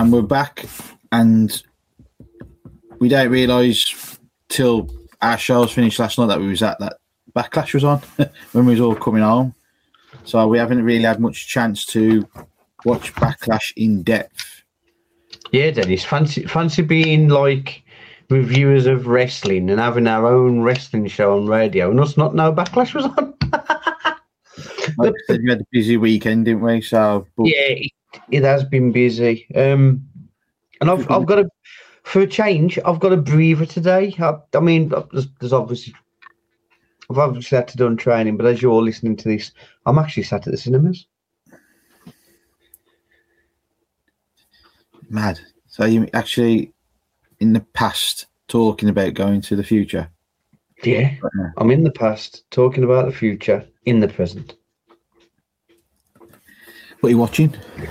And we're back, and we don't realise till our shows finished last night that we was at that Backlash was on when we was all coming home. So we haven't really had much chance to watch Backlash in depth. Yeah, Dennis, fancy being like reviewers of wrestling and having our own wrestling show on radio and us not know Backlash was on. Like I said, we had a busy weekend, didn't we? So, yeah, it has been busy. And I've got for a change, I've got a breather today. I mean, there's obviously, I've obviously had to do training, but as you're listening to this, I'm actually sat at the cinemas. Mad. So you actually, in the past, talking about going to the future? Yeah, I'm in the past, talking about the future, in the present. What are you watching?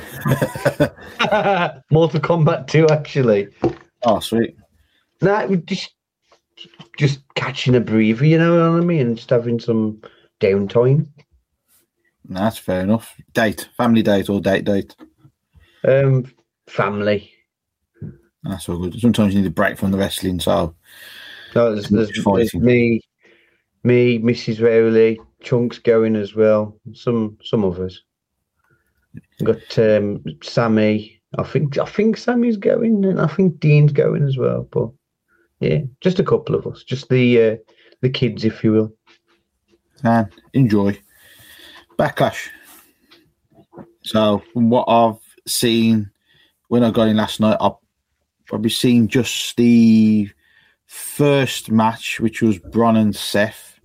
Mortal Kombat 2, actually. Oh, sweet. Nah, just catching a breather, you know what I mean? Just having some downtime. No, that's fair enough. Date, family date or date? Family. That's all good. Sometimes you need a break from the wrestling, so... No, there's me, Mrs. Rowley, Chunks going as well, some others. Got Sammy. I think Sammy's going, and I think Dean's going as well. But yeah, just a couple of us, just the kids, if you will. And enjoy Backlash. So from what I've seen when I got in last night, I've probably seen just the first match, which was Bron and Seth.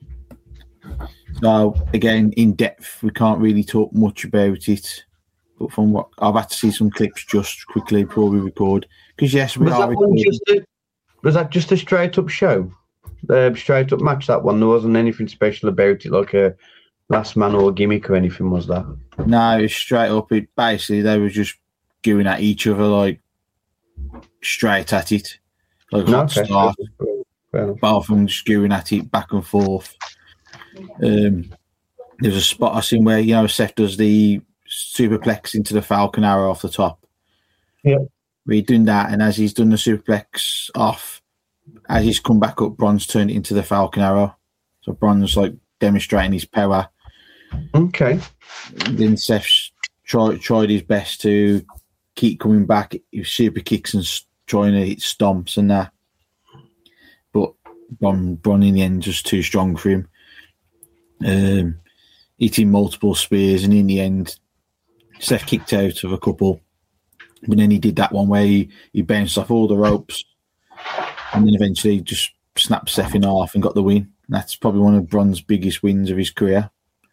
So again, in depth, we can't really talk much about it. But from what I've had to see some clips just quickly before we record, because yes, we are recording. Was that just a straight up show? Straight up match, that one? There wasn't anything special about it, like a last man or gimmick or anything, was that? No, it was straight up. It basically, they were just going at each other, like straight at it. Like hot start. Both of them just going at it back and forth. There's a spot I seen where, you know, Seth does the superplex into the Falcon Arrow off the top. Yeah. We're doing that, and as he's done the superplex off, as he's come back up, Bron's turned it into the Falcon Arrow. So Bron's like demonstrating his power. Okay. Then Seth tried his best to keep coming back with super kicks and trying to hit stomps and that. But Bron in the end just too strong for him. Hitting multiple spears, and in the end, Seth kicked out of a couple. But then he did that one where he bounced off all the ropes, and then eventually just snapped Seth in half and got the win. That's probably one of Bron's biggest wins of his career.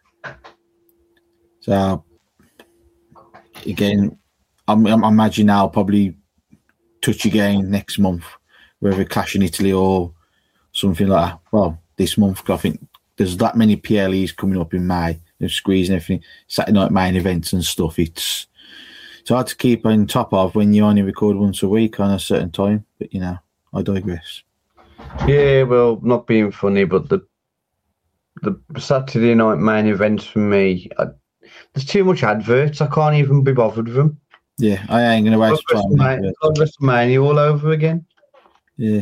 So, again, I imagine now probably touch again next month, whether Clash in Italy or something like that. Well, this month, I think there's that many PLEs coming up in May. They're squeezing everything, Saturday night main events and stuff. It's hard to keep on top of when you only record once a week on a certain time. But, you know, I digress. Yeah, well, not being funny, but the Saturday night main events for me, there's too much adverts. I can't even be bothered with them. Yeah, I ain't going to waste time. WrestleMania all over again. Yeah.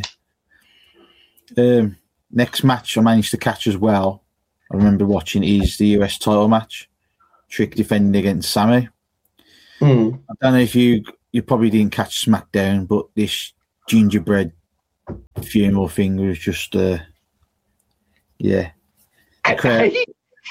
Next match I managed to catch as well, I remember watching, is the US title match. Trick defending against Sammy. I don't know if you probably didn't catch SmackDown, but this gingerbread funeral thing was just, yeah. You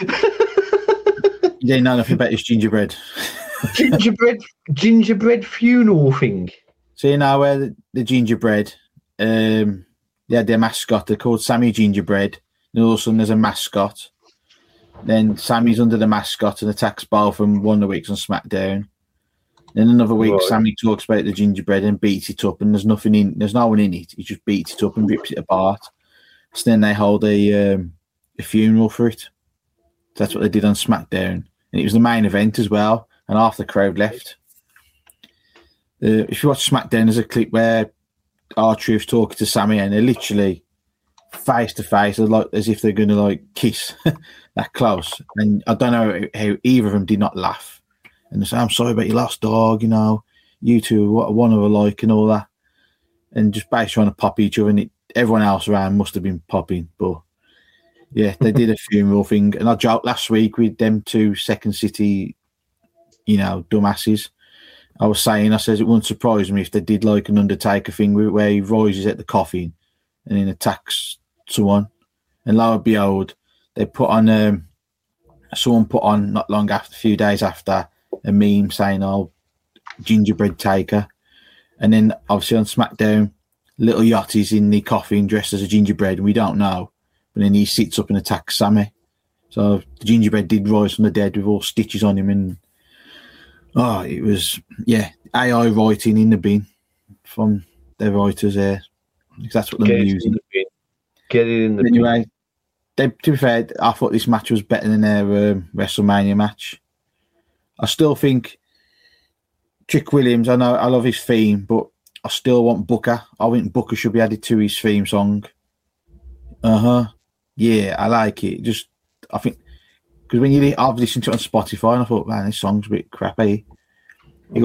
didn't know nothing about this gingerbread. gingerbread funeral thing. So you know where the gingerbread, they had their mascot. They're called Sammy Gingerbread. And all of a sudden there's a mascot. Then Sammy's under the mascot and attacks both from one of the weeks on SmackDown. Then another week, right. Sammy talks about the gingerbread and beats it up, and there's no one in it. He just beats it up and rips it apart. So then they hold a funeral for it. That's what they did on SmackDown, and it was the main event as well. And half the crowd left. If you watch SmackDown, there's a clip where R-Truth's talking to Sammy, and they're literally face to face, like as if they're going to like kiss that close. And I don't know how either of them did not laugh. And they say, "I'm sorry about your lost dog, you know. you two, what one of like and all that, and just basically trying to pop each other, and everyone else around must have been popping, but yeah, they did a funeral thing, and I joked last week with them two Second City, dumbasses. I said it wouldn't surprise me if they did like an Undertaker thing where he rises at the coffin and then attacks someone, and lo and behold, they put on someone put on not long after, a few days after, a meme saying, "Oh, gingerbread taker," and then obviously on SmackDown, Little Yachty's in the coffin dressed as a gingerbread, and we don't know, but then he sits up and attacks Sammy. So the gingerbread did rise from the dead with all stitches on him, and it was AI writing in the bin from their writers there, because that's what they're using. Get it in the bin. Anyway. To be fair, I thought this match was better than their WrestleMania match. I still think Trick Williams, I know I love his theme, but I still want Booker. I think Booker should be added to his theme song. Yeah, I like it. I think, because I've listened to it on Spotify and I thought, man, this song's a bit crappy. It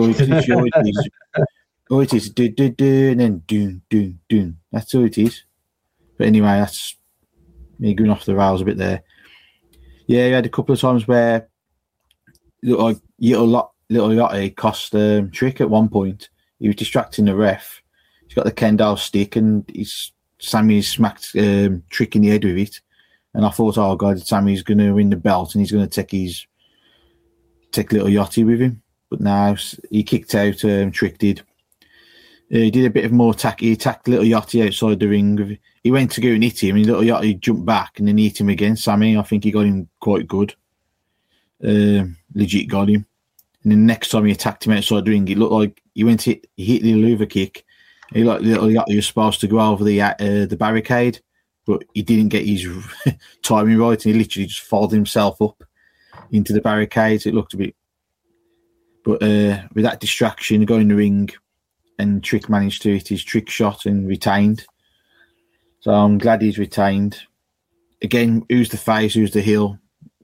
is do, and then do. That's all it is. But anyway, that's me going off the rails a bit there. Yeah, you had a couple of times where Little Yachty cost Trick at one point. He was distracting the ref. He's got the Kendall stick and Sammy's smacked Trick in the head with it. And I thought, oh God, Sammy's going to win the belt and he's going to take Little Yachty with him. But now he kicked out, Trick did. He did a bit of more attack. He attacked Little Yachty outside the ring. He went to go and hit him, and Little Yachty jumped back and then hit him again. Sammy, I think he got him quite good. Legit got him. And then next time he attacked him outside the ring, it looked like he hit the Luva kick. Little Yachty was supposed to go over the barricade, but he didn't get his timing right, and he literally just folded himself up into the barricade. It looked a bit... But with that distraction, going in the ring, and Trick managed to hit his trick shot and retained. So I'm glad he's retained. Again, who's the face, who's the heel?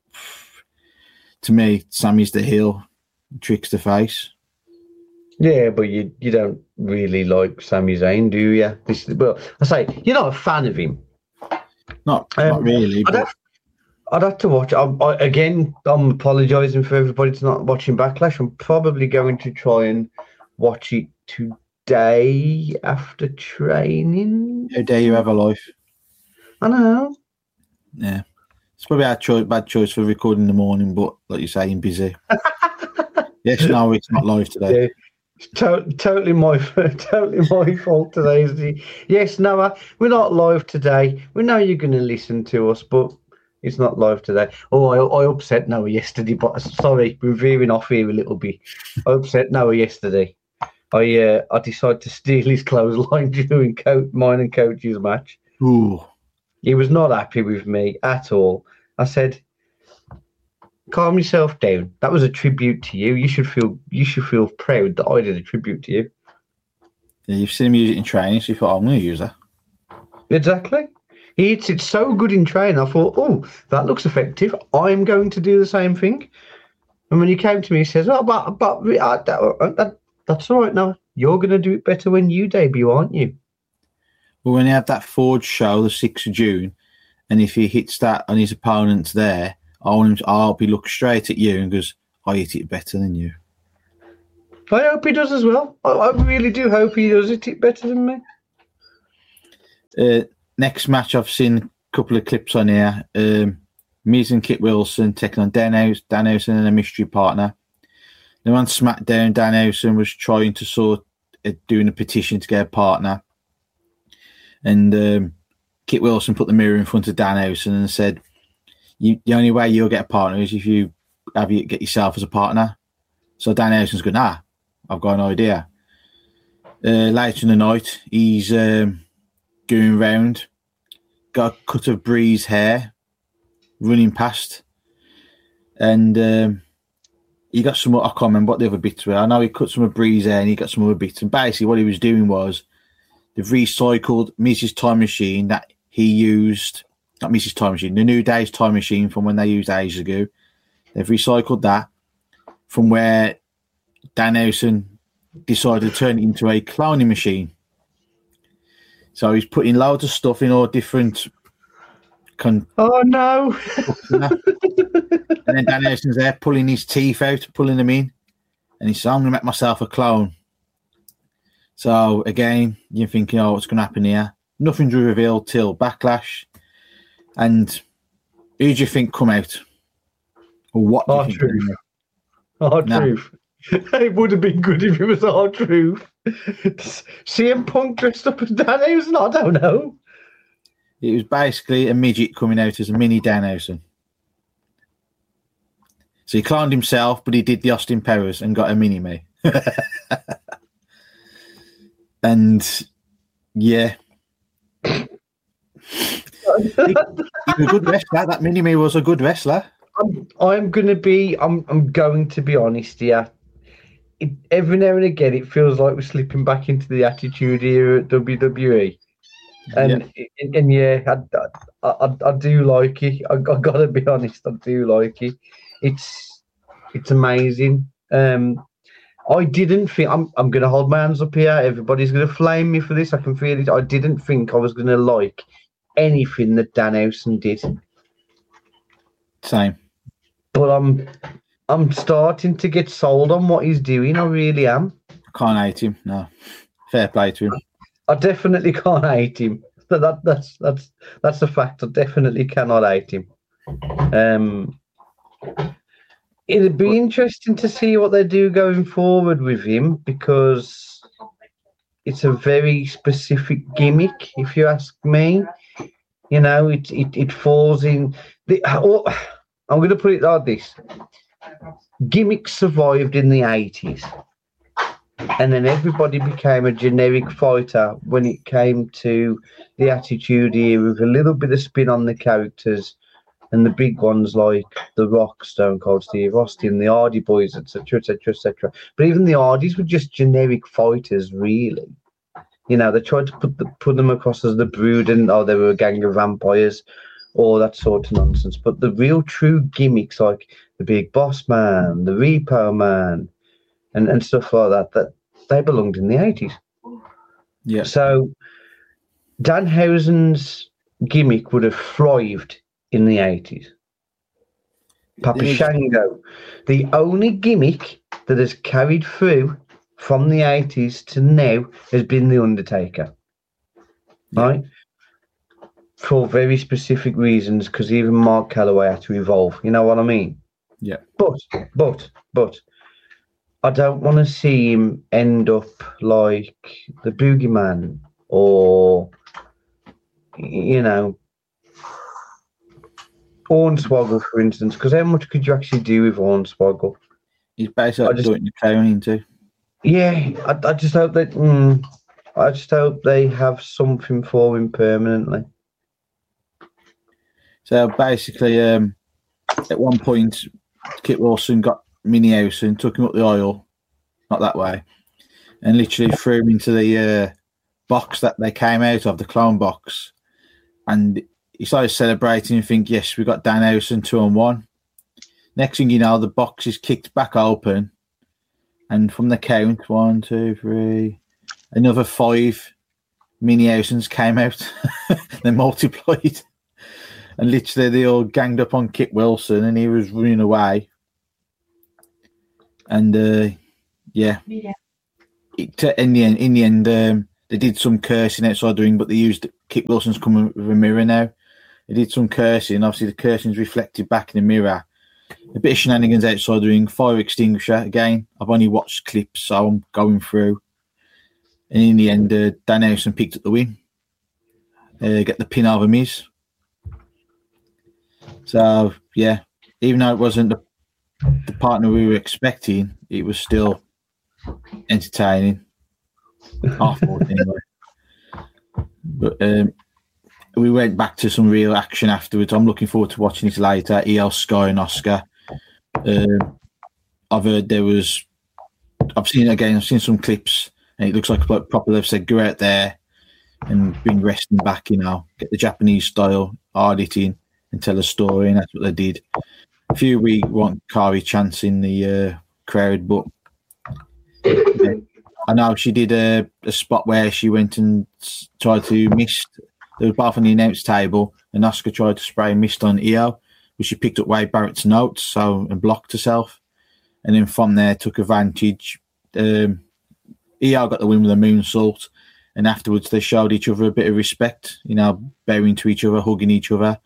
To me, Sammy's the heel, Trick's the face. Yeah, but you don't really like Sami Zayn, do you? I say, you're not a fan of him. Not really. I'd have to watch. I'm apologising for everybody to not watching Backlash. I'm probably going to try and watch it today after training. How dare you have a life? I know. Yeah. It's probably a bad choice for recording in the morning, but like you say, I'm busy. Yes, no, it's not live today. Yeah. It's totally my fault today. Isn't it? Yes, Noah, we're not live today. We know you're going to listen to us, but it's not live today. Oh, I upset Noah yesterday, but sorry, we're veering off here a little bit. I upset Noah yesterday. I decided to steal his clothesline during mine and Coach's match. Ooh. He was not happy with me at all. I said, calm yourself down. That was a tribute to you. You should feel proud that I did a tribute to you. Yeah, you've seen him use it in training, so you thought, I'm going to use that. Exactly. He hits it so good in training. I thought, oh, that looks effective. I'm going to do the same thing. And when he came to me, he says, oh, but that's all right now. You're going to do it better when you debut, aren't you? Well, when he had that Forge show, the 6th of June, and if he hits that on his opponents there, I hope he looks straight at you and goes, I hit it better than you. I hope he does as well. I really do hope he does hit it better than me. Next match, I've seen a couple of clips on here. Miz and Kit Wilson taking on Danhausen and a mystery partner. Then on SmackDown, Danhausen was trying to doing a petition to get a partner. And Kit Wilson put the mirror in front of Danhausen and said, the only way you'll get a partner is if you get yourself as a partner. So Danhausen's going, I've got an idea. Later in the night, he's going round, got a cut of Bree's hair, running past, and he got some, I can't remember what the other bits were. I know he cut some of Bree's hair and he got some other bits. And basically what he was doing was they've recycled Mrs. Time Machine that he used, not Mrs. Time Machine, the New Day's Time Machine from when they used ages ago. They've recycled that from where Danhausen decided to turn it into a cloning machine. So he's putting loads of stuff in all different. Oh no! And then Danhausen's there pulling his teeth out, pulling them in, and he says, "I'm going to make myself a clone." So again, you're thinking, "Oh, what's going to happen here?" Nothing's revealed till Backlash. And who do you think come out? Or what do you think? R-Truth. R-Truth. It would have been good if it was R-Truth. CM Punk dressed up as Danhausen? I don't know. It was basically a midget coming out as a mini Danhausen. So he cloned himself, but he did the Austin Powers and got a mini-me. And, yeah. He was a good wrestler. That mini-me was a good wrestler. I'm going to be honest here. Every now and again, it feels like we're slipping back into the Attitude Era at WWE. And yeah, I do like it. I got to be honest, I do like it. It's amazing. I didn't think I'm going to hold my hands up here. Everybody's going to flame me for this. I can feel it. I didn't think I was going to like anything that Danhausen did. Same. But I'm starting to get sold on what he's doing. I really am. I can't hate him. No, fair play to him. I definitely can't hate him. That's a fact. I definitely cannot hate him. It'd be interesting to see what they do going forward with him, because it's a very specific gimmick, if you ask me. You know, it falls in the. I'm going to put it like this: gimmicks survived in the 80s, and then everybody became a generic fighter when it came to the Attitude Era, with a little bit of spin on the characters, and the big ones like The Rock, Stone Cold Steve Austin, the Hardy Boys, etc., etc., etc. But even the Hardys were just generic fighters, really. You know, they tried to put them across as the Brood, and they were a gang of vampires, all that sort of nonsense. But the real true gimmicks, like the Big Boss Man, the Repo Man, and stuff like that they belonged in the 80s. Yeah. So Danhausen's gimmick would have thrived in the 80s. Papa Shango, the only gimmick that has carried through from the 80s to now has been The Undertaker. Yeah. Right? For very specific reasons, because even Mark Calloway had to evolve. You know what I mean? Yeah. But I don't want to see him end up like the Boogeyman or, you know, Hornswoggle, for instance, because how much could you actually do with Hornswoggle? He's basically doing the clowning too. Yeah, I just hope that. I just hope they have something for him permanently. So basically, at one point, Kit Wilson got Minniehouse, took him up the aisle, not that way, and literally threw him into the box that they came out of, the clone box, and he started celebrating and think, yes, we got Danhausen 2-on-1. Next thing you know, the box is kicked back open, and from the count, 1, 2, 3, another 5 Minniehausens came out. They multiplied. And literally they all ganged up on Kit Wilson and he was running away. And, yeah. In the end, they did some cursing outside the ring, but they used Kit Wilson's coming with a mirror now. They did some cursing. Obviously, the cursing's reflected back in the mirror. A bit of shenanigans outside the ring. Fire extinguisher. Again, I've only watched clips, so I'm going through. And in the end, Danhausen picked up the win. Get the pin over Miz. So, yeah, even though it wasn't the partner we were expecting, it was still entertaining. Half-forward anyway. But we went back to some real action afterwards. I'm looking forward to watching this later. EL Sky and Oscar. I've heard I've seen some clips, and it looks like proper they've said, go out there and bring wrestling back, get the Japanese style, hard hitting, and tell a story, and that's what they did. A few we want Kari chants in the crowd, but yeah, I know she did a spot where she went and tried to mist. They were both on the announce table, and Asuka tried to spray mist on Io, but she picked up Wade Barrett's notes and blocked herself. And then from there, took advantage. Io got the win with a moonsault, and afterwards they showed each other a bit of respect, bowing to each other, hugging each other.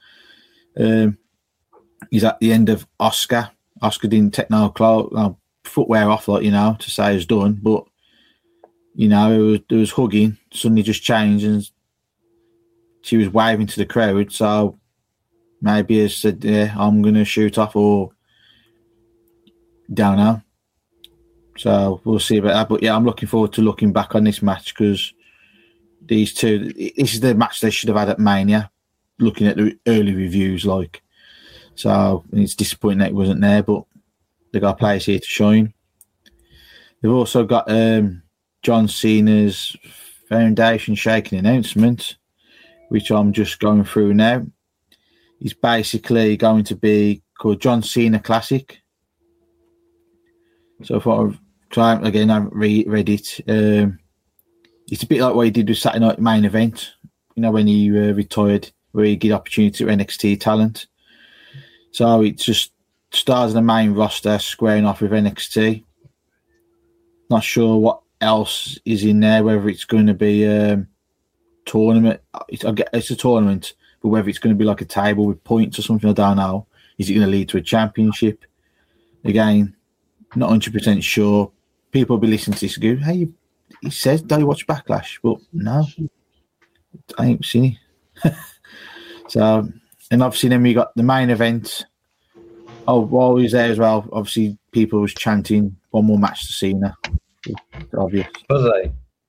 He's at the end of Asuka. Asuka didn't take no footwear off, to say it's done, but it was hugging. Suddenly just changed, and she was waving to the crowd. So maybe he said, "Yeah, I'm going to shoot off," or don't know. So we'll see about that. But yeah, I'm looking forward to looking back on this match because these two, this is the match they should have had at Mania. Looking at the early reviews, so it's disappointing that it wasn't there, but they got players here to shine. They've also got John Cena's Foundation Shaking announcement, which I'm just going through now. It's basically going to be called John Cena Classic. So I thought I'd try again. I read it. It's a bit like what he did with Saturday Night Main Event. When he retired, where he gave opportunity to NXT talent. So it just stars in the main roster, squaring off with NXT. Not sure what else is in there, whether it's going to be a tournament. It's a tournament, but whether it's going to be like a table with points or something, I don't know. Is it going to lead to a championship? Again, not 100% sure. People will be listening to this and go, "Hey, he says, don't you watch Backlash?" But no, I ain't seen it. So, and obviously then we got the main event. Oh, while he was there as well, obviously people was chanting one more match to Cena. It's obvious. Was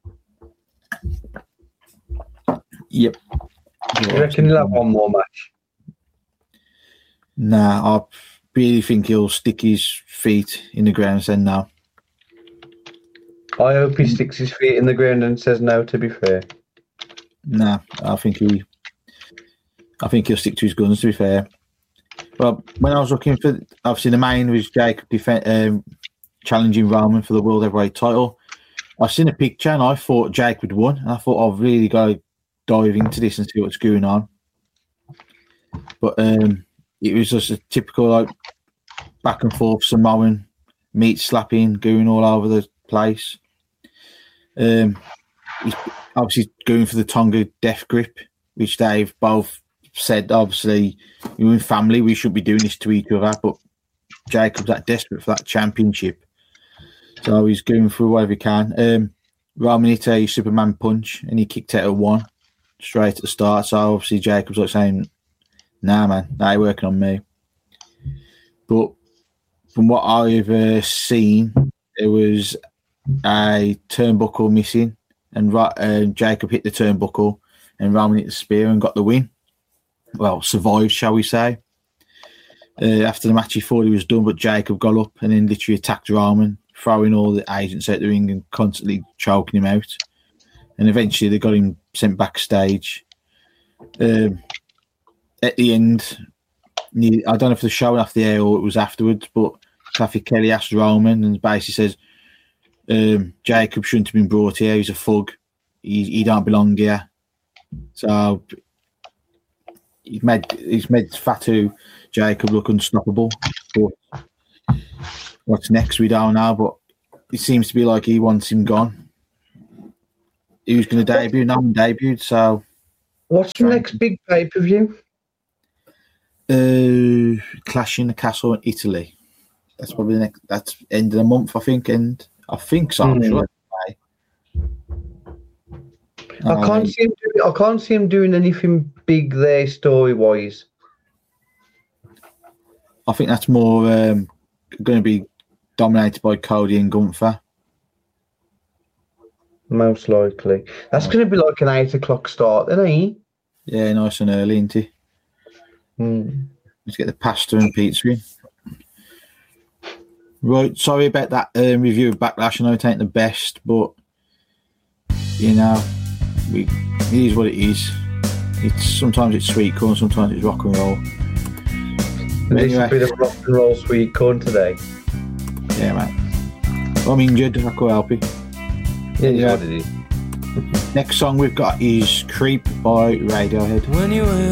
they? Yep. You reckon he'll have one more match? Nah, I really think he'll stick his feet in the ground and say no. I hope he sticks his feet in the ground and says no, to be fair. Nah, I think he'll stick to his guns, to be fair. Well, when I was looking for, obviously the main was Jacob challenging Roman for the World Heavyweight title. I seen a picture and I thought Jake would win. And I thought I've really got to dive into this and see what's going on. But it was just a typical back and forth Samoan meat slapping going all over the place. He's obviously going for the Tonga death grip, which they've both said, obviously, we're in family, we shouldn't be doing this to each other, but Jacob's that desperate for that championship. So he's going through whatever he can. Roman hit a Superman punch and he kicked out at one straight at the start. So obviously Jacob's saying, "Nah, man, that ain't working on me." But from what I've seen, there was a turnbuckle missing, and Jacob hit the turnbuckle, and Roman hit the spear and got the win. Well, survived, shall we say. After the match, he thought he was done, but Jacob got up and then literally attacked Roman, throwing all the agents out the ring and constantly choking him out. And eventually they got him sent backstage. At the end, I don't know if they're showing off the air or it was afterwards, but Kathy Kelly asked Roman and basically says, Jacob shouldn't have been brought here. He's a thug. He don't belong here. So he's made Fatu Jacob look unstoppable. But what's next, we don't know, but it seems to be like he wants him gone. He was going to debut, no one debuted, so... What's the next big pay-per-view? Clash in the Castle in Italy. That's probably the next... That's end of the month, I think, and I think so. I'm sure. I can't see him doing anything big there story-wise. I think that's more going to be dominated by Cody and Gunther. Most likely. That's going to be like an 8 o'clock start, then, ain't he? Yeah, nice and early, isn't he? Let's get the pasta and pizza in. Right, sorry about that review of Backlash. I know it ain't the best, but, you know, it is what it is. Sometimes it's sweet corn, sometimes it's rock and roll. This anyway, a bit of rock and roll sweet corn today. Yeah, mate. I'm injured. I could help you. It is what it is. Next song we've got is Creep by Radiohead. When you were